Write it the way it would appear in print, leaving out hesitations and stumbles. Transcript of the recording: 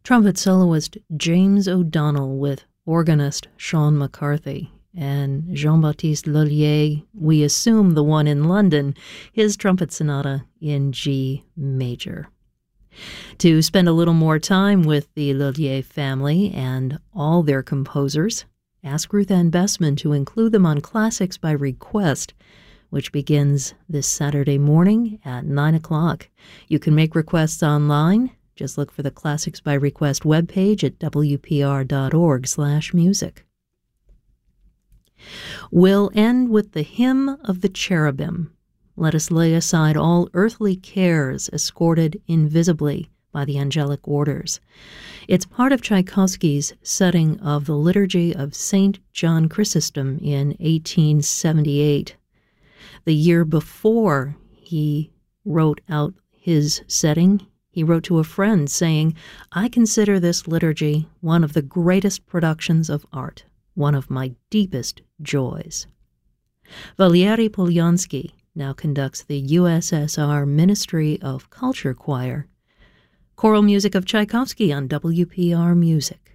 Trumpet soloist James O'Donnell with organist Sean McCarthy. And Jean-Baptiste Lullier, we assume the one in London, his trumpet sonata in G major. To spend a little more time with the Lullier family and all their composers, ask Ruth Ann Bessman to include them on Classics by Request, which begins this Saturday morning at 9 o'clock. You can make requests online. Just look for the Classics by Request webpage at wpr.org/music. We'll end with the Hymn of the Cherubim. Let us lay aside all earthly cares, escorted invisibly by the angelic orders. It's part of Tchaikovsky's setting of the Liturgy of St. John Chrysostom in 1878. The year before he wrote out his setting, he wrote to a friend saying, "I consider this liturgy one of the greatest productions of art, one of my deepest joys." Valery Polyansky now conducts the USSR Ministry of Culture Choir. Choral music of Tchaikovsky on WPR Music.